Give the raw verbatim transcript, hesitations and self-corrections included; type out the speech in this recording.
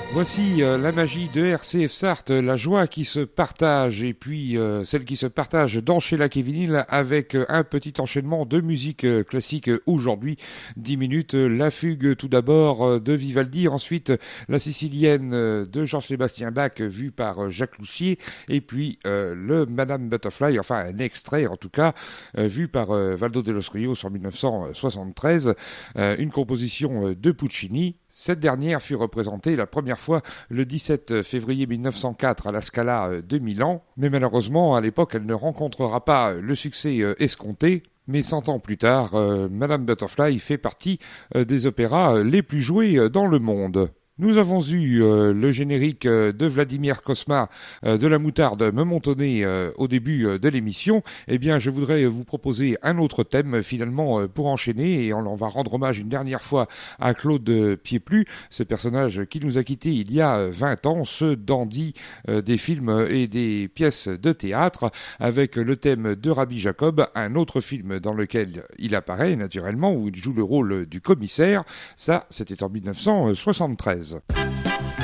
Voici euh, la magie de R C F Sarthe, la joie qui se partage et puis euh, celle qui se partage dans Chez Lac et Vinyle avec euh, un petit enchaînement de musique euh, classique euh, aujourd'hui. dix minutes, euh, la fugue tout d'abord euh, de Vivaldi, ensuite la sicilienne euh, de Jean-Sébastien Bach euh, vue par euh, Jacques Loussier et puis euh, le Madame Butterfly, enfin un extrait en tout cas, euh, vu par euh, Valdo de los Rios en dix-neuf cent soixante-treize, euh, une composition euh, de Puccini. Cette dernière fut représentée la première fois le dix-sept février mille neuf cent quatre à la Scala de Milan, mais malheureusement à l'époque elle ne rencontrera pas le succès escompté. Mais cent ans plus tard, euh, Madame Butterfly fait partie euh, des opéras les plus joués dans le monde. Nous avons eu euh, le générique euh, de Vladimir Cosma euh, de la moutarde me montonner euh, au début euh, de l'émission. Eh bien, je voudrais vous proposer un autre thème finalement euh, pour enchaîner et on, on va rendre hommage une dernière fois à Claude Pieplu, ce personnage qui nous a quittés il y a vingt ans, ce dandy euh, des films et des pièces de théâtre, avec le thème de Rabbi Jacob, un autre film dans lequel il apparaît naturellement, où il joue le rôle du commissaire. Ça, c'était en mille neuf cent soixante-treize.